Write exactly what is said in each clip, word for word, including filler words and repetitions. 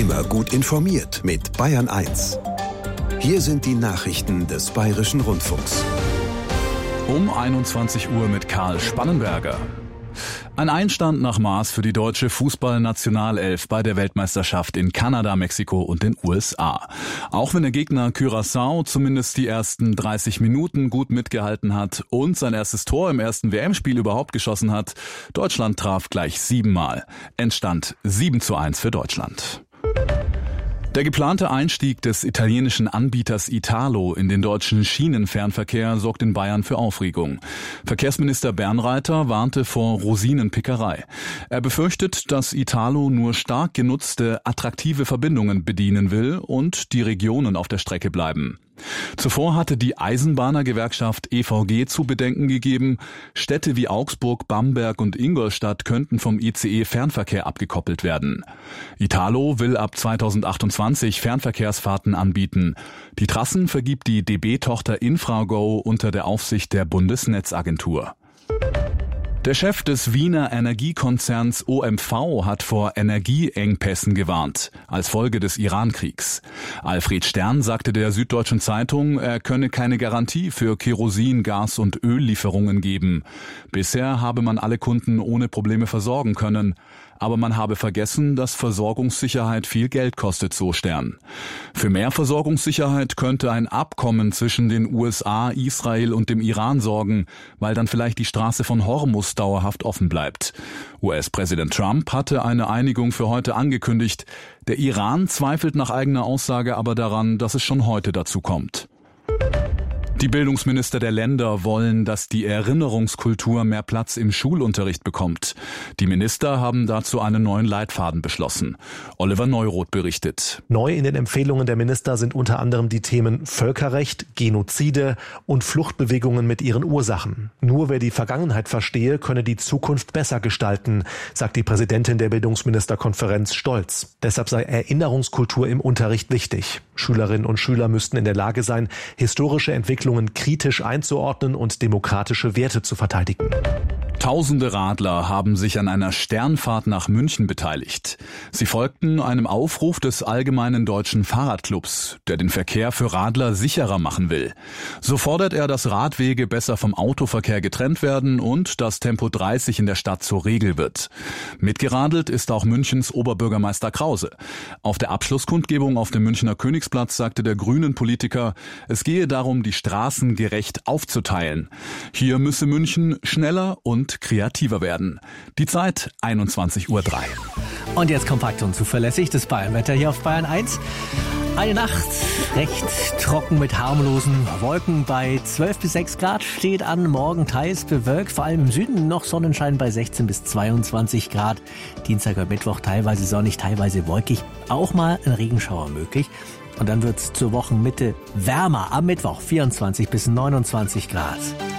Immer gut informiert mit Bayern eins. Hier sind die Nachrichten des Bayerischen Rundfunks. Um einundzwanzig Uhr mit Karl Spannenberger. Ein Einstand nach Maß für die deutsche Fußballnationalelf bei der Weltmeisterschaft in Kanada, Mexiko und den U S A. Auch wenn der Gegner Curaçao zumindest die ersten dreißig Minuten gut mitgehalten hat und sein erstes Tor im ersten W M-Spiel überhaupt geschossen hat, Deutschland traf gleich siebenmal. Endstand sieben zu eins für Deutschland. Der geplante Einstieg des italienischen Anbieters Italo in den deutschen Schienenfernverkehr sorgt in Bayern für Aufregung. Verkehrsminister Bernreiter warnte vor Rosinenpickerei. Er befürchtet, dass Italo nur stark genutzte, attraktive Verbindungen bedienen will und die Regionen auf der Strecke bleiben. Zuvor hatte die Eisenbahnergewerkschaft E V G zu bedenken gegeben, Städte wie Augsburg, Bamberg und Ingolstadt könnten vom I C E-Fernverkehr abgekoppelt werden. Italo will ab zweitausendachtundzwanzig Fernverkehrsfahrten anbieten. Die Trassen vergibt die D B-Tochter Infrago unter der Aufsicht der Bundesnetzagentur. Der Chef des Wiener Energiekonzerns O M V hat vor Energieengpässen gewarnt, als Folge des Iran-Kriegs. Alfred Stern sagte der Süddeutschen Zeitung, er könne keine Garantie für Kerosin, Gas und Öllieferungen geben. Bisher habe man alle Kunden ohne Probleme versorgen können. Aber man habe vergessen, dass Versorgungssicherheit viel Geld kostet, so Stern. Für mehr Versorgungssicherheit könnte ein Abkommen zwischen den U S A, Israel und dem Iran sorgen, weil dann vielleicht die Straße von Hormuz dauerhaft offen bleibt. U S-Präsident Trump hatte eine Einigung für heute angekündigt. Der Iran zweifelt nach eigener Aussage aber daran, dass es schon heute dazu kommt. Die Bildungsminister der Länder wollen, dass die Erinnerungskultur mehr Platz im Schulunterricht bekommt. Die Minister haben dazu einen neuen Leitfaden beschlossen. Oliver Neuroth berichtet. Neu in den Empfehlungen der Minister sind unter anderem die Themen Völkerrecht, Genozide und Fluchtbewegungen mit ihren Ursachen. Nur wer die Vergangenheit verstehe, könne die Zukunft besser gestalten, sagt die Präsidentin der Bildungsministerkonferenz stolz. Deshalb sei Erinnerungskultur im Unterricht wichtig. Schülerinnen und Schüler müssten in der Lage sein, historische Entwicklungen kritisch einzuordnen und demokratische Werte zu verteidigen. Tausende Radler haben sich an einer Sternfahrt nach München beteiligt. Sie folgten einem Aufruf des Allgemeinen Deutschen Fahrradclubs, der den Verkehr für Radler sicherer machen will. So fordert er, dass Radwege besser vom Autoverkehr getrennt werden und dass Tempo dreißig in der Stadt zur Regel wird. Mitgeradelt ist auch Münchens Oberbürgermeister Krause. Auf der Abschlusskundgebung auf dem Münchner Königsplatz sagte der Grünen-Politiker, es gehe darum, die Straßen gerecht aufzuteilen. Hier müsse München schneller und kreativer werden. Die Zeit einundzwanzig Uhr drei. Und jetzt kompakt und zuverlässig das Bayernwetter hier auf Bayern eins. Eine Nacht recht trocken mit harmlosen Wolken bei zwölf bis sechs Grad steht an. Morgen teils bewölkt, vor allem im Süden noch Sonnenschein bei sechzehn bis zweiundzwanzig Grad. Dienstag und Mittwoch teilweise sonnig, teilweise wolkig. Auch mal ein Regenschauer möglich. Und dann wird es zur Wochenmitte wärmer. Am Mittwoch vierundzwanzig bis neunundzwanzig Grad.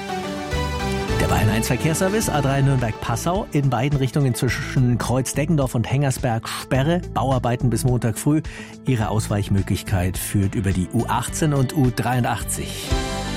Der Bayern eins Verkehrsservice A drei Nürnberg-Passau in beiden Richtungen zwischen Kreuz-Deggendorf und Hengersberg Sperre. Bauarbeiten bis Montag früh. Ihre Ausweichmöglichkeit führt über die U achtzehn und U dreiundachtzig.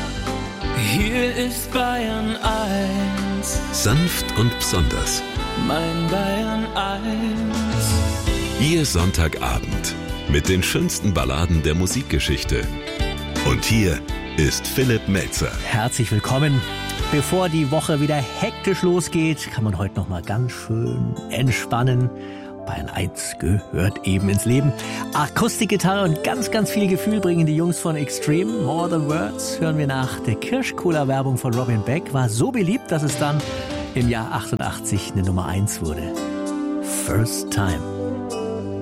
Hier ist Bayern eins. Sanft und besonders. Mein Bayern eins. Ihr Sonntagabend mit den schönsten Balladen der Musikgeschichte. Und hier ist Philipp Melzer. Herzlich willkommen. Bevor die Woche wieder hektisch losgeht, kann man heute noch mal ganz schön entspannen. Bayern eins gehört eben ins Leben. Akustikgitarre und ganz, ganz viel Gefühl bringen die Jungs von Extreme. More Than Words hören wir nach. Der Kirschcola-Werbung von Robin Beck war so beliebt, dass es dann im Jahr achtundachtzig eine Nummer eins wurde. First Time.